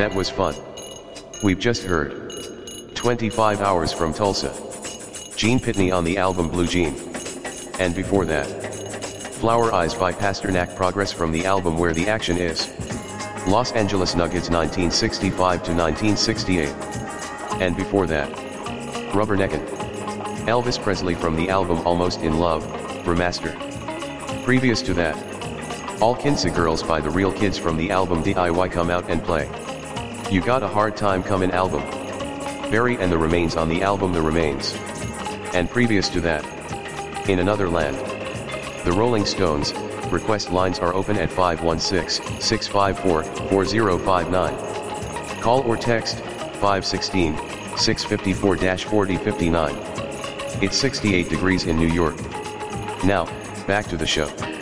That was fun. We've just heard 25 Hours from Tulsa, Gene Pitney on the album Blue Jean. And before that, Flower Eyes by Pasternak, Progress from the album Where the Action Is, Los Angeles Nuggets 1965 to 1968. And before that, Rubberneckin', Elvis Presley from the album Almost in Love, Remastered. Previous to that, All Kinsa Girls by The Real Kids from the album DIY Come Out and Play. You Got a Hard Time Comin' album, Barry and the Remains on the album The Remains. And previous to that, In Another Land, The Rolling Stones. Request lines are open at 516-654-4059. Call or text 516-654-4059. It's 68 degrees in New York. Now, back to the show.